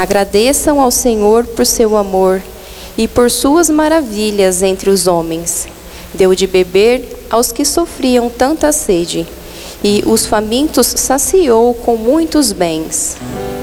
Agradeçam ao Senhor por seu amor e por suas maravilhas entre os homens. Deu de beber aos que sofriam tanta sede, e os famintos saciou com muitos bens.